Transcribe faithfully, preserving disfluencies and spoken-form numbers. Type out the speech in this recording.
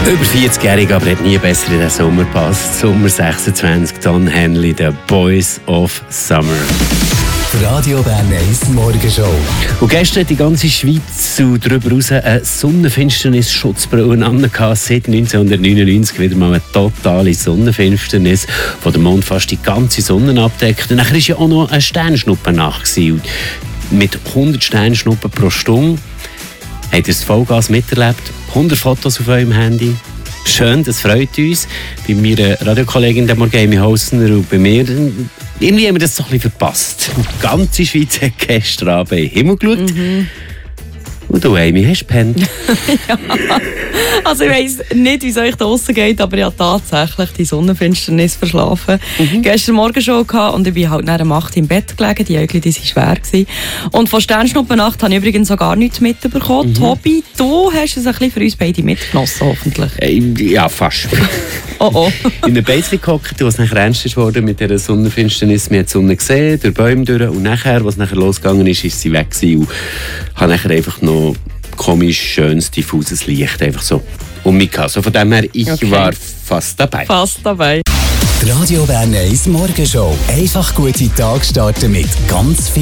Über vierzig-jährig, aber hat nie besser in den Sommer gepasst. Sommer sechsundzwanzig, Don Henley, The Boys of Summer. Radio Bern eins Morgenshow. Und gestern hat die ganze Schweiz und darüber hinaus eine Sonnenfinsternis-Schutzbrille aneinander. Seit neunzehnhundertneunundneunzig wieder mal eine totale Sonnenfinsternis, wo der Mond fast die ganze Sonne abdeckt. Und dann war ja auch noch eine Sternschnuppennacht. Mit hundert Sternschnuppen pro Stunde. Habt ihr das Vollgas miterlebt? hundert Fotos auf eurem Handy. Schön, das freut uns. Bei meiner Radiokollegin Morgemi Hausner und bei mir, irgendwie haben wir das so ein bisschen verpasst. Und die ganze Schweiz hat gestern Abend in den Himmel geschaut. Mhm. Und du, Amy, hast gepennt. Ja. Also ich weiss nicht, wie es euch da draussen geht, aber ich habe tatsächlich die Sonnenfinsternis verschlafen. Mhm. Gestern Morgen schon gehabt und ich bin halt nach der acht im Bett gelegen. Die Äugel, die waren schwer gewesen. Und von Sternschnuppennacht habe ich übrigens auch gar nichts mitbekommen. Mhm. Tobi, du hast es ein bisschen für uns beide mitgenossen, hoffentlich. Äh, ja, fast. Oh oh. In einem Beißchen gehockt, als es nachher ernst wurde mit dieser Sonnenfinsternis. Wir haben die Sonne gesehen, durch Bäume durch. Und nachher, als es nachher losgegangen ist, ist sie weg gewesen. Und habe nachher einfach noch komisch, schönes, diffuses Licht einfach so um mich gehabt. So von dem her, ich okay. war fast dabei. Fast dabei. Die Radio Bern eins Morgenshow. Einfach gute Tage starten mit ganz viel